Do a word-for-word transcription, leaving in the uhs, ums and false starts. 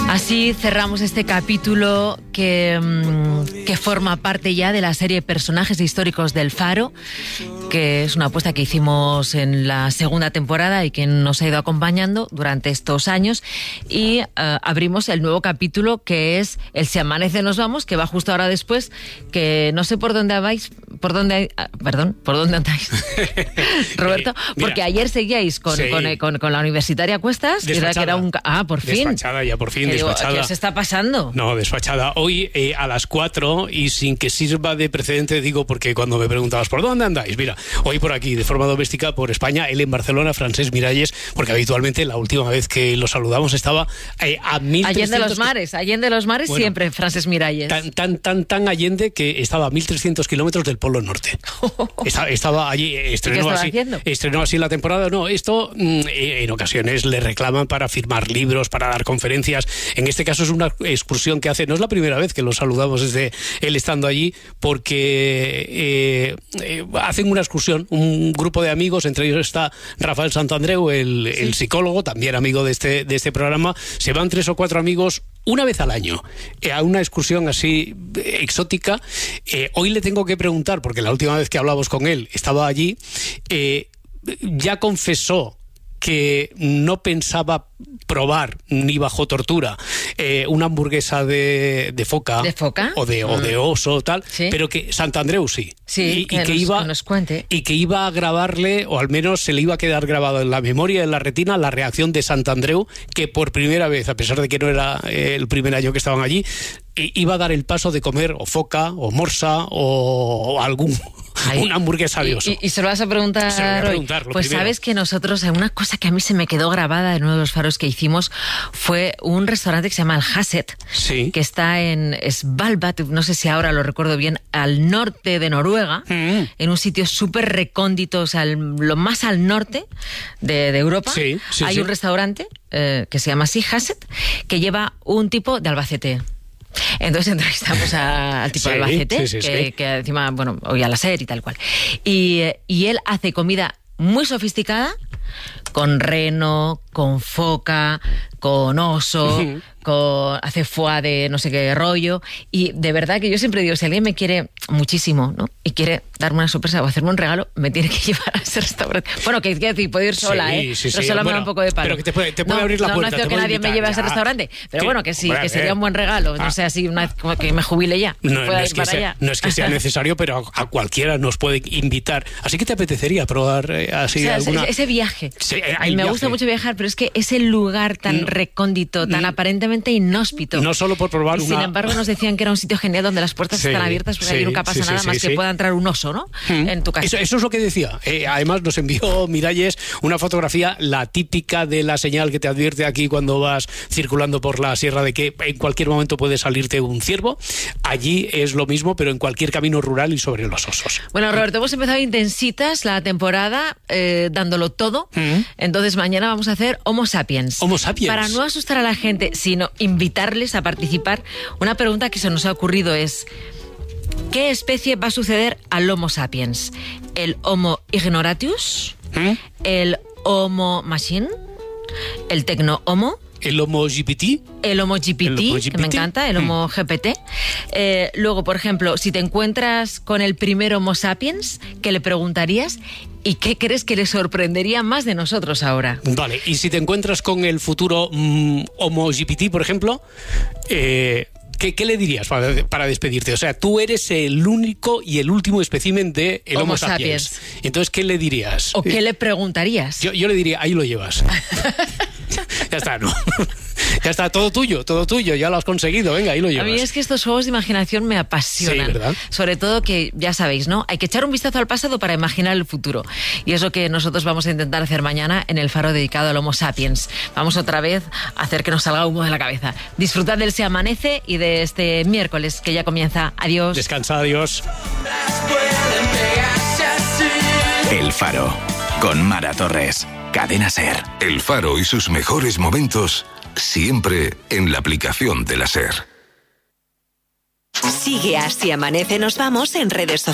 Así cerramos este capítulo que, que forma parte ya de la serie de personajes históricos del Faro, que es una apuesta que hicimos en la segunda temporada y que nos ha ido acompañando durante estos años. Y uh, abrimos el nuevo capítulo, que es el Si amanece nos vamos, que va justo ahora después, que no sé por dónde vais, por dónde, uh, perdón, por dónde andáis, Roberto, porque Mira, ayer seguíais con, sí. con, con, con la universitaria Cuestas, que era, que era un... Ah, por fin. Despachada ya, por fin, que despachada. Digo, ¿qué se está pasando? No, despachada. Hoy eh, a las cuatro, y sin que sirva de precedente, digo, porque cuando me preguntabas ¿por dónde andáis? Mira, hoy por aquí, de forma doméstica, por España, él en Barcelona, Francesc Miralles, porque habitualmente la última vez que lo saludamos estaba eh, a mil trescientos... Allende los mares, Allende los mares, bueno, siempre, Francesc Miralles. Tan, tan, tan, tan allende que estaba a mil trescientos kilómetros del Polo Norte. estaba, estaba allí, estrenó, ¿Qué estaba así, haciendo? estrenó así la temporada. No, esto mm, en ocasiones le reclaman para firmar libros, para dar conferencias. En este caso es una excursión que hace, no es la primera vez que lo saludamos desde él estando allí, porque eh, eh, hacen una excursión, un grupo de amigos, entre ellos está Rafael Santandreu, el, sí. el psicólogo, también amigo de este, de este programa. Se van tres o cuatro amigos una vez al año eh, a una excursión así eh, exótica. Eh, hoy le tengo que preguntar, porque la última vez que hablamos con él estaba allí, eh, ya confesó que no pensaba probar ni bajo tortura eh, una hamburguesa de, de foca, ¿De foca? o de, o de oso tal, ¿Sí? pero que Santandreu sí, sí y, que, y que nos, iba que nos cuente. y que iba a grabarle, o al menos se le iba a quedar grabado en la memoria, en la retina, la reacción de Santandreu, que por primera vez, a pesar de que no era eh, el primer año que estaban allí, iba a dar el paso de comer o foca o morsa o, o algún Ay, una hamburguesa de oso. ¿Y, y, y se lo vas a preguntar, se lo voy a preguntar hoy? Pues primero. Sabes que nosotros, una cosa que a mí se me quedó grabada de uno de los faros que hicimos fue un restaurante que se llama el Hasset, sí. que está en Svalbard, no sé si ahora lo recuerdo bien, al norte de Noruega, mm. en un sitio súper recóndito, o sea, el, lo más al norte de, de Europa. Sí, sí, Hay sí. un restaurante eh, que se llama así, Hasset, que lleva un tipo de Albacete. Entonces entrevistamos a, al tipo sí, de Albacete, sí, sí, que, sí. que encima, bueno, oía la serie y tal cual. Y, y él hace comida muy sofisticada, con reno, con foca, con oso, uh-huh. con, hace foie de no sé qué rollo. Y de verdad que yo siempre digo, si alguien me quiere muchísimo, ¿no?, y quiere darme una sorpresa o hacerme un regalo, me tiene que llevar a ese restaurante. Bueno, que quiero decir, puedo ir sola, sí, ¿eh? Sí, pero sí. sola bueno, me da un poco de palo. Pero que te puede, te puede no, abrir la no, puerta. No deseo que nadie invitar, me lleve a ese ya. restaurante. Pero sí, bueno, que sí, hombre, que sería un buen regalo. No ah. sé, así, una, que me jubile ya. No, no, es ir que para sea, allá. no es que sea necesario, pero a, a cualquiera nos puede invitar. Así que te apetecería probar eh, así o sea, alguna... Ese viaje. Sí, me viaje. gusta mucho viajar, pero es que ese lugar tan no, recóndito, tan no, aparentemente inhóspito. No solo por probar y una... Sin embargo, nos decían que era un sitio genial donde las puertas sí, están abiertas porque sí, ahí nunca pasa sí, nada sí, más sí, que sí. pueda entrar un oso, ¿no? Mm. En tu casa. Eso, eso es lo que decía. Eh, además, nos envió Miralles una fotografía, la típica de la señal que te advierte aquí cuando vas circulando por la sierra de que en cualquier momento puede salirte un ciervo. Allí es lo mismo, pero en cualquier camino rural y sobre los osos. Bueno, Roberto, hemos empezado intensitas la temporada, eh, dándolo todo. Mm. Entonces, mañana vamos a hacer Homo Sapiens. Homo Sapiens. Para no asustar a la gente, sino invitarles a participar. Una pregunta que se nos ha ocurrido es: ¿qué especie va a suceder al Homo Sapiens? ¿El Homo Ignoratius? ¿Eh? ¿El Homo Machine? ¿El Tecno Homo? ¿El Homo G P T? El Homo G P T, ¿El Homo G P T? Que me encanta, el Homo mm. G P T. Eh, luego, por ejemplo, si te encuentras con el primer Homo Sapiens, ¿qué le preguntarías? ¿Y qué crees que le sorprendería más de nosotros ahora? Vale, y si te encuentras con el futuro mmm, Homo G P T, por ejemplo, eh, ¿qué, ¿qué le dirías para, para despedirte? O sea, tú eres el único y el último espécimen de el Homo, Homo sapiens. sapiens. Entonces, ¿qué le dirías? ¿O qué le preguntarías? Yo, yo le diría, ahí lo llevas. Ya está, ¿no? Ya está, todo tuyo, todo tuyo, ya lo has conseguido, venga, ahí lo llevas. A mí es que estos juegos de imaginación me apasionan. Sí, ¿verdad? Sobre todo que, ya sabéis, ¿no? Hay que echar un vistazo al pasado para imaginar el futuro. Y es lo que nosotros vamos a intentar hacer mañana en el faro dedicado al Homo Sapiens. Vamos otra vez a hacer que nos salga humo de la cabeza. Disfrutad del Se Amanece y de este miércoles que ya comienza. Adiós. Descansa, adiós. El Faro, con Mara Torres. Cadena SER. El Faro y sus mejores momentos siempre en la aplicación de la SER. Sigue a Si Amanece Nos Vamos en redes sociales.